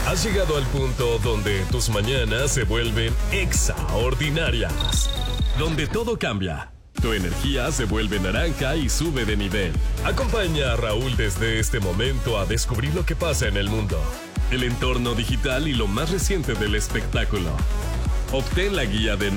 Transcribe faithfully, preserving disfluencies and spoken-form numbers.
Has llegado al punto donde tus mañanas se vuelven extraordinarias, donde todo cambia. Tu energía se vuelve naranja y sube de nivel. Acompaña a Raúl desde este momento a descubrir lo que pasa en el mundo, el entorno digital y lo más reciente del espectáculo. Obtén la guía de